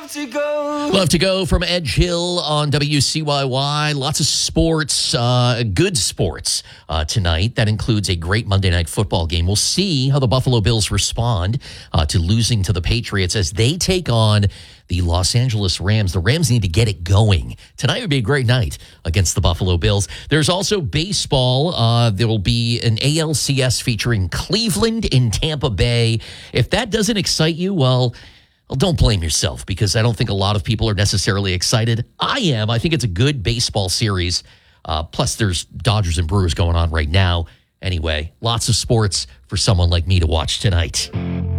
Love to go from Edge Hill on WCYY. Lots of sports, good sports tonight. That includes a great Monday Night Football game. We'll see how the Buffalo Bills respond to losing to the Patriots as they take on the Los Angeles Rams. The Rams need to get it going. Tonight would be a great night against the Buffalo Bills. There's also baseball. There will be an ALCS featuring Cleveland in Tampa Bay. If that doesn't excite you, well, don't blame yourself, because I don't think a lot of people are necessarily excited. I am. I think it's a good baseball series. Plus, there's Dodgers and Brewers going on right now. Anyway, lots of sports for someone like me to watch tonight.